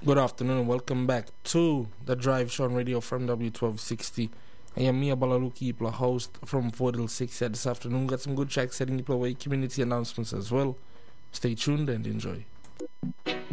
Good afternoon and welcome back to the Drive Show on Radio from W1260. I am Mia Balaluki, your host from 4 till 6 this afternoon. Got some good tracks setting you away, community announcements as well. Stay tuned and enjoy.